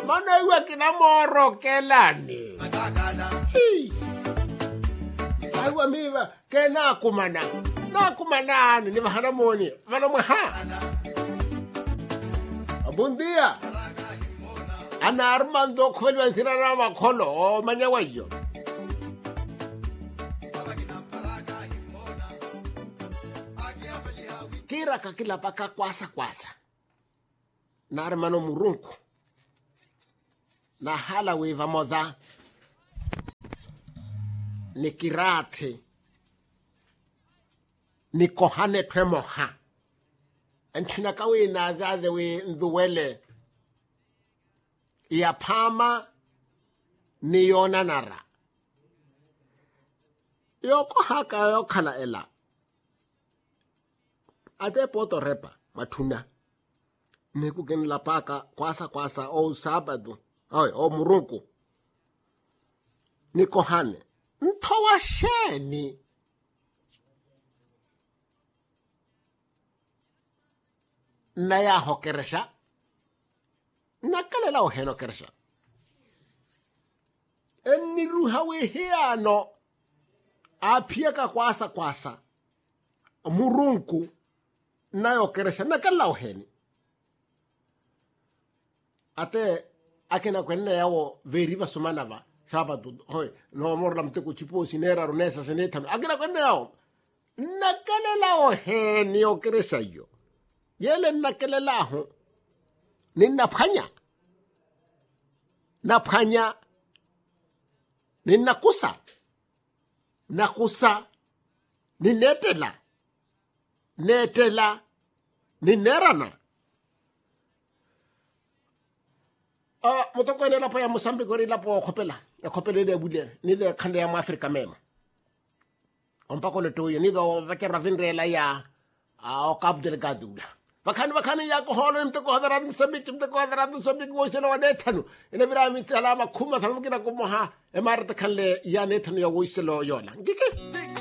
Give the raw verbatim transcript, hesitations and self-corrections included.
mana iwa kina moro kelani. Aiwa miwa kena kumana. Na kumana ni bahana moni. Vana mwaha. Abundia. Ana Armando kweli wanzira na makolo manyawayo. Kira kakila paka kwasa kwasa. Na Armano murunku. Na hala weva moda. Ni kirate. Ni kohane twemoha. Antunakawe na adhade we nduwele. Ia pama ni yona nara. Yoko haka yokala ela. Ate poto repa matuna. Neku ken la paka kwasa kwasa o sabado. Oi, o murunku. Ni kohane. Ntowa sheni. Na ya hokeresha. Nakalela o heno keresha. Eni ruhawe hiano. Apieka kwasa kwasa. Murunku. Na yo keresha. Nakalela o heni. Ate akena kwenne yawo veriva sumanava. Sabado. Hoi. No morla mteko chipo sinera ronesa seneta. Akena kwenne yawo. Nakalela o heni o keresha yo. Yele nakalela ho. Nina panya. Na panya. Nina kusa. Na kusa. Ninetela. Netela. Ninerana. Ah, motoko ene lapo ya Mozambique ori lapo kopela. Ya kopela de bule. Ni de kande ya Afrika mema. Ompako le toyo. Ni do vakera vinrela ya o Cabo Delgado. Bakani bakani ya ko hono mte ko hadara Mozambique mte ko hadara Mozambique wo selo wanetanu. Ene bira mi talama kuma tanu kina ko moha. E marata kanle ya netanu ya wo selo yola. Ngike.